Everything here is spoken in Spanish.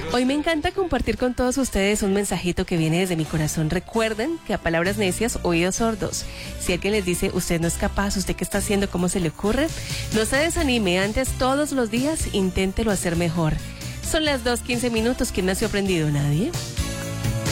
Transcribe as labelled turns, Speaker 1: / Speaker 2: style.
Speaker 1: Hoy me encanta compartir con todos ustedes un mensajito que viene desde mi corazón. Recuerden que a palabras necias, oídos sordos. Si alguien les dice, usted no es capaz, usted qué está haciendo, cómo se le ocurre, no se desanime. Antes, todos los días, inténtelo hacer mejor. Son las 2:15. ¿Quién nació aprendido? Nadie.